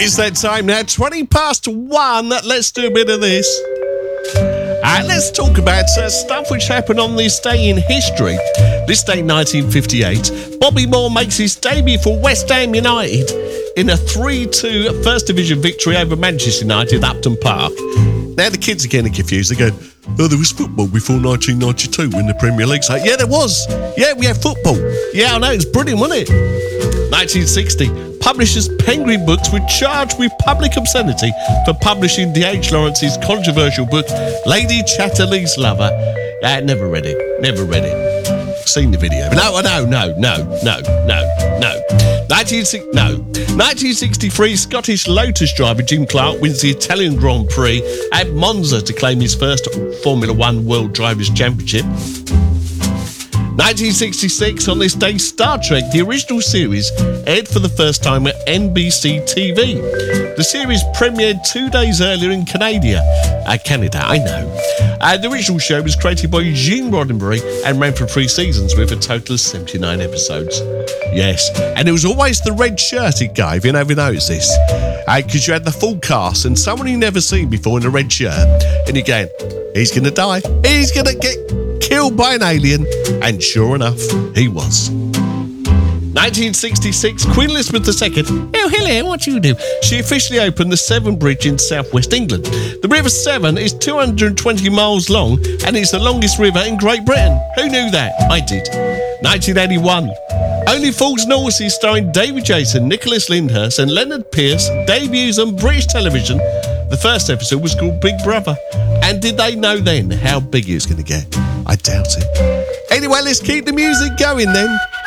It's that time now, 20 past 1. Let's do a bit of this. Let's talk about stuff which happened on this day in history. This day, 1958, Bobby Moore makes his debut for West Ham United in a 3-2 First Division victory over Manchester United at Upton Park. Now the kids are getting confused. They're going, oh, there was football before 1992 in the Premier League. So, yeah, there was. Yeah, we had football. Yeah, I know, it's brilliant, wasn't it? 1960. Publishers Penguin Books were charged with public obscenity for publishing D.H. Lawrence's controversial book, Lady Chatterley's Lover. Never read it. Seen the video. But no. 1963, Scottish Lotus driver Jim Clark wins the Italian Grand Prix at Monza to claim his first Formula One World Drivers' Championship. 1966, on this day, Star Trek, the original series, aired for the first time at NBC TV. The series premiered 2 days earlier in Canada, I know. The original show was created by Gene Roddenberry and ran for 3 seasons with a total of 79 episodes. Yes, and it was always the red shirted guy, if you never noticed this. Because you had the full cast and someone you never seen before in a red shirt, and you're going, he's going to die, he's going to get killed by an alien, and sure enough, he was. 1966, Queen Elizabeth II, oh hello, what do you do? She officially opened the Severn Bridge in southwest England. The River Severn is 220 miles long and it's the longest river in Great Britain. Who knew that? I did. 1981, Only Fools and Horses starring David Jason, Nicholas Lyndhurst and Leonard Pearce debuts on British television. The first episode was called Big Brother. And did they know then how big it was going to get? I doubt it. Anyway, let's keep the music going then.